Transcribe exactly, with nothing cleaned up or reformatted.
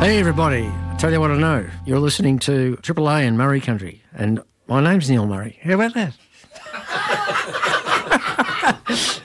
Hey everybody, I tell you what I know. You're listening to Triple A in Murray Country, and my name's Neil Murray. How about that?